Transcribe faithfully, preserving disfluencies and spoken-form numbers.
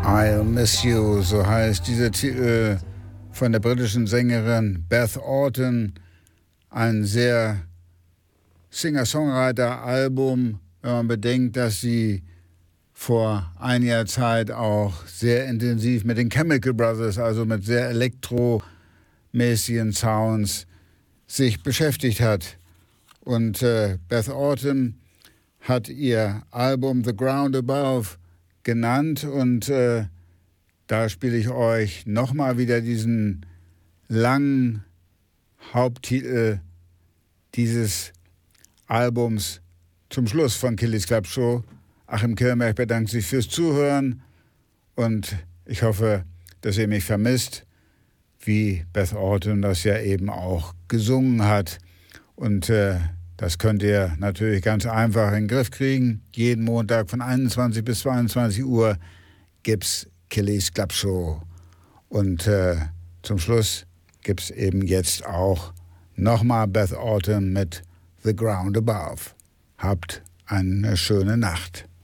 I'll Miss You, so heißt dieser Titel von der britischen Sängerin Beth Orton. Ein sehr Singer-Songwriter-Album, wenn man bedenkt, dass sie vor einiger Zeit auch sehr intensiv mit den Chemical Brothers, also mit sehr elektromäßigen Sounds, sich beschäftigt hat. Und äh, Beth Orton hat ihr Album The Ground Above genannt und äh, da spiele ich euch nochmal wieder diesen langen Haupttitel dieses Albums zum Schluss von Kellys Club Show. Achim Kirchberg bedankt sich fürs Zuhören und ich hoffe, dass ihr mich vermisst, wie Beth Orton das ja eben auch gesungen hat. Und äh, das könnt ihr natürlich ganz einfach in den Griff kriegen. Jeden Montag von einundzwanzig bis zweiundzwanzig Uhr gibt's Kellys Club Show. Und äh, zum Schluss gibt's eben jetzt auch nochmal Beth Orton mit The Ground Above. Habt eine schöne Nacht.